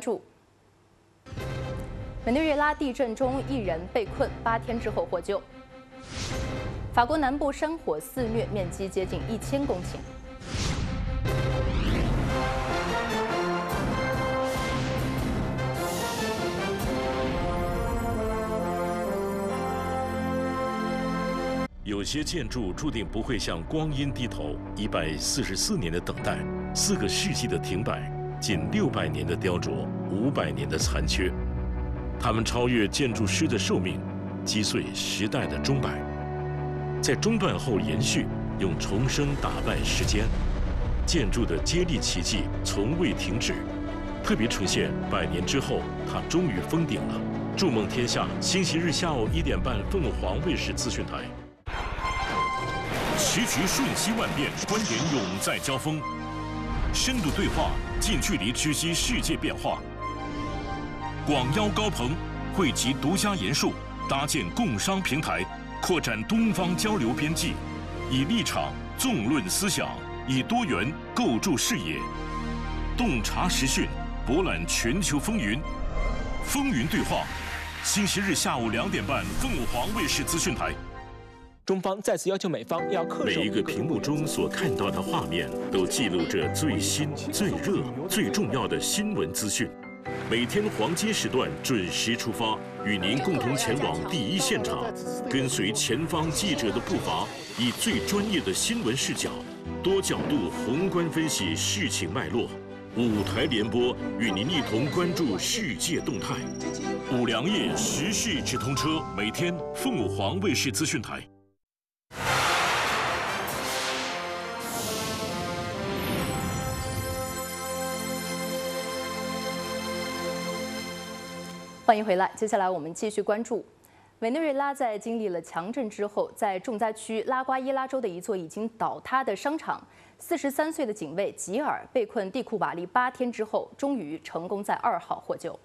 注。委内瑞拉地震中1人被困8天之后获救。法国南部山火肆虐，面积接近1000公顷。 有些建筑注定不会向光阴低头，144年的等待，4个世纪的停摆，近600年的雕琢，500年的残缺。它们超越建筑师的寿命，击碎时代的钟摆，在中断后延续，用重生打败时间。建筑的接力奇迹从未停止，特别呈现100年之后，它终于封顶了。筑梦天下，星期日下午1点半，凤凰卫视资讯台。时局瞬息万变，观点永在交锋，深度对话，近距离知悉世界变化。广邀高朋，汇集独家研述，搭建共商平台，扩展东方交流边际，以立场纵论思想，以多元构筑视野，洞察时讯，博览全球风云。风云对话，星期日下午2点半，凤凰卫视资讯台。 中方再次要求美方要恪守。 每一个屏幕中所看到的画面，都记录着最新、最热、最重要的新闻资讯。每天黄金时段准时出发，与您共同前往第一现场，跟随前方记者的步伐，以最专业的新闻视角，多角度宏观分析事情脉络。5台联播，与您一同关注世界动态。5粮液时事直通车，每天凤凰卫视资讯台。 欢迎回来，接下来我们继续关注委内瑞拉在经历了强震之后，在重灾区拉瓜伊拉州的一座已经倒塌的商场，43岁的警卫吉尔被困蒂库瓦利8天之后，终于成功在2号获救。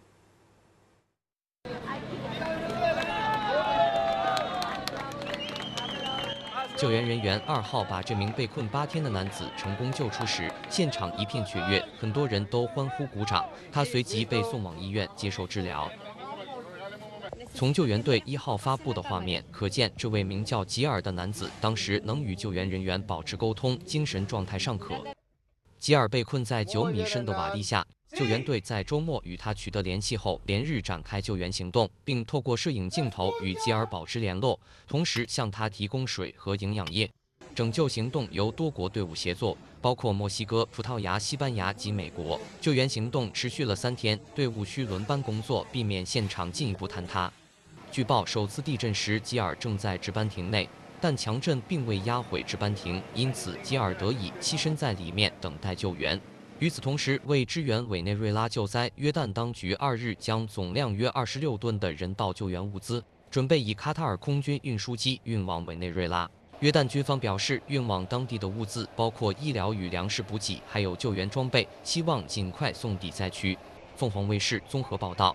救援人员2号把这名被困8天的男子成功救出时，现场一片雀跃，很多人都欢呼鼓掌。他随即被送往医院接受治疗。从救援队1号发布的画面可见，这位名叫吉尔的男子当时能与救援人员保持沟通，精神状态尚可。吉尔被困在9米深的瓦砾下，救援队在周末与他取得联系后，连日展开救援行动，并透过摄影镜头与吉尔保持联络，同时向他提供水和营养液。拯救行动由多国队伍协作，包括墨西哥、葡萄牙、西班牙及美国。救援行动持续了3天，队伍需轮班工作，避免现场进一步坍塌。据报，首次地震时吉尔正在值班亭内，但强震并未压毁值班亭，因此吉尔得以栖身在里面等待救援。与此同时，为支援委内瑞拉救灾，约旦当局2日将总量约26吨的人道救援物资准备以卡塔尔空军运输机运往委内瑞拉。约旦军方表示，运往当地的物资包括医疗与粮食补给，还有救援装备，希望尽快送抵灾区。凤凰卫视综合报道。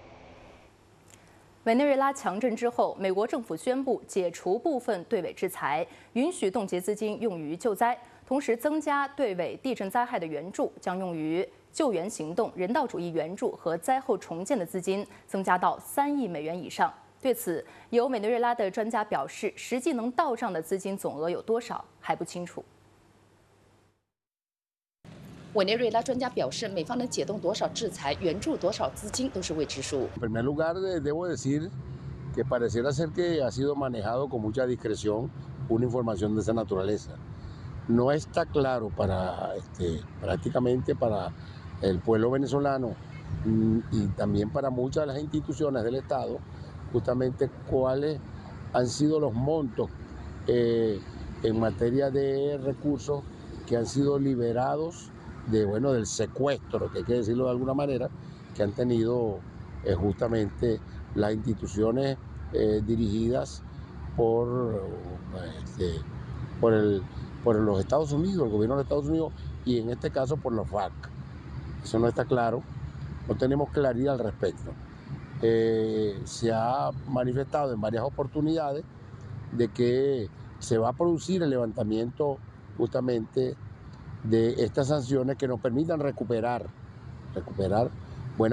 委内瑞拉强震之后，美国政府宣布解除部分对委制裁，允许冻结资金用于救灾，同时增加对委地震灾害的援助，将用于救援行动、人道主义援助和灾后重建的资金增加到3亿美元以上。对此，有委内瑞拉的专家表示，实际能到账的资金总额有多少还不清楚。 委内瑞拉专家表示，美方能解冻多少制裁、援助多少资金都是未知数。 En primer lugar, debo decir que pareciera ser que ha sido manejado con mucha discreción una información de esa naturaleza. No está claro prácticamente para el pueblo venezolano y también para muchas de las instituciones del Estado, justamente cuáles han sido los montos en materia de recursos que han sido liberados del secuestro, que hay que decirlo de alguna manera, que han tenido justamente las instituciones dirigidas por los Estados Unidos, el gobierno de Estados Unidos, y en este caso por los FARC. Eso no está claro, no tenemos claridad al respecto. Se ha manifestado en varias oportunidades de que se va a producir el levantamiento justamente de estas sanciones que nos permitan recuperar